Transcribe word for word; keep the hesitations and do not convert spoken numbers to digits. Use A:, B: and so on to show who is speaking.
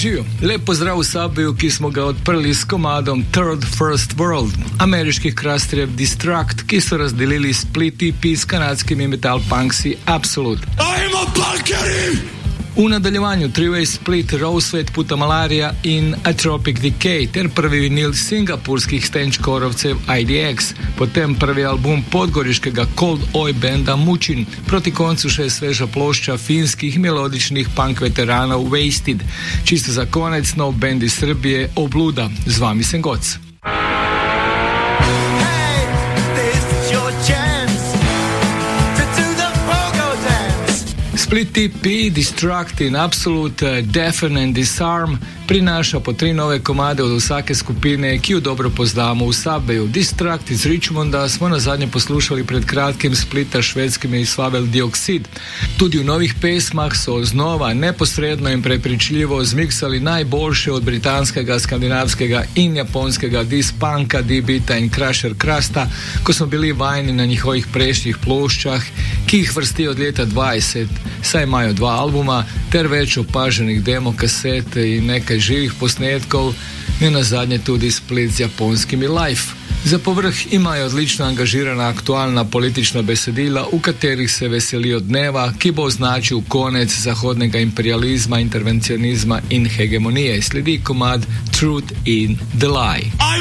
A: Živijo. Lep pozdrav v Subwayu, ki smo ga odprli s komadom Third First World, ameriških krasterjev Distract, ki so razdelili split E P s kanadskimi metal punksi Absolute. I'm a punkery! V nadaljevanju three-way split Rosewet Puta Malaria in Atropic Decay ter prvi vinil singapurskih stenčkorovcev I D X, potem prvi album podgoriškega Cold Oi benda Mučin, proti koncu še sveža plošča finskih melodičnih punk veteranov Wasted. Čisto za konec nov bend iz Srbije Obluda. Z vami sem Goc. Split E P, Distract in Absolute, Deafen and Disarm prinaša po tri nove komade od vsake skupine, ki jo dobro poznamo v Subwayu. Distract iz Richmonda smo nazadnje poslušali pred kratkim splita švedskimi Svavel Dioxid. Tudi v novih pesmah so znova neposredno in prepričljivo zmiksali najboljše od britanskega, skandinavskega in japonskega dispunka, D-beata in Crusher Crusta, ko smo bili vajeni na njihovih prejšnjih ploščah, ki jih vrstijo od leta dvajset, saj imajo dva albuma ter več opaženih demo kaset in nekaj živih posnetkov, ne nazadnje tudi split z japonskimi live. Za povrh imajo odlično angažirana aktualna politična besedila, v katerih se veselijo dneva, ki bo označil konec zahodnega imperializma, intervencionizma in hegemonije. Sledi komad Truth in the Lie.